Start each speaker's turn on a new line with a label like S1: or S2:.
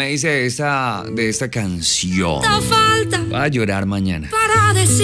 S1: dice de esta canción?
S2: Falta
S1: Va a llorar mañana.
S2: para decir